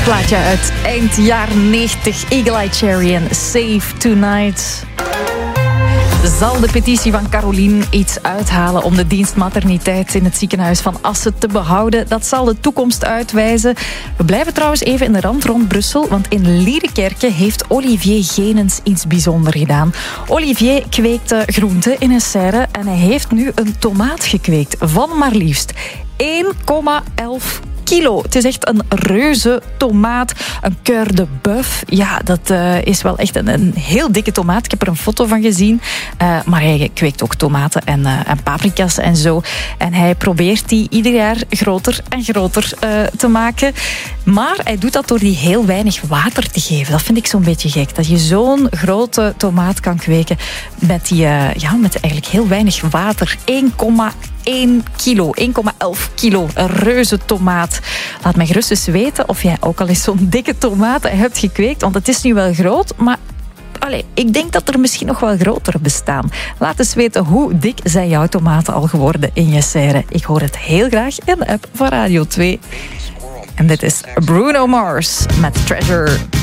Plaatje uit eind jaren 90. Eagle Eye Cherry en Save Tonight. Zal de petitie van Caroline iets uithalen om de dienstmaterniteit in het ziekenhuis van Assen te behouden? Dat zal de toekomst uitwijzen. We blijven trouwens even in de rand rond Brussel, want in Liedekerke heeft Olivier Genens iets bijzonders gedaan. Olivier kweekte groenten in een serre en hij heeft nu een tomaat gekweekt van maar liefst 1,11 kilo. Het is echt een reuze tomaat. Een cœur de bœuf. Ja, dat is wel echt een heel dikke tomaat. Ik heb er een foto van gezien. Maar hij kweekt ook tomaten en paprika's en zo. En hij probeert die ieder jaar groter en groter te maken. Maar hij doet dat door die heel weinig water te geven. Dat vind ik zo'n beetje gek. Dat je zo'n grote tomaat kan kweken met eigenlijk heel weinig water. 1,1 kilo, 1,11 kilo, een reuze tomaat. Laat mij gerust eens weten of jij ook al eens zo'n dikke tomaat hebt gekweekt, want het is nu wel groot, maar ik denk dat er misschien nog wel grotere bestaan. Laat eens weten hoe dik zijn jouw tomaten al geworden in je serre. Ik hoor het heel graag in de app van Radio 2. En dit is Bruno Mars met Treasure.